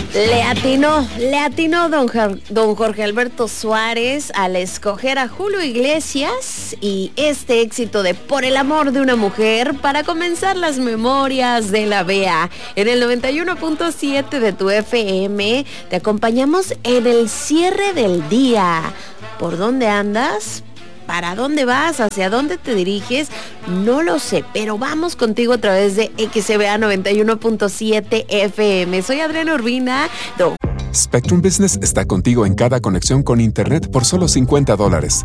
Le atinó don Jorge Alberto Suárez al escoger a Julio Iglesias y este éxito de Por el amor de una mujer para comenzar las memorias de la Bea. En el 91.7 de tu FM te acompañamos en el cierre del día. ¿Por dónde andas? ¿Para dónde vas? ¿Hacia dónde te diriges? No lo sé, pero vamos contigo a través de XBA 91.7 FM. Soy Adriana Urbina. Spectrum Business está contigo en cada conexión con Internet por solo $50.